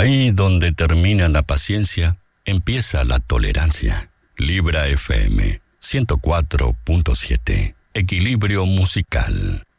Ahí donde termina la paciencia, empieza la tolerancia. Libra FM 104.7. Equilibrio musical.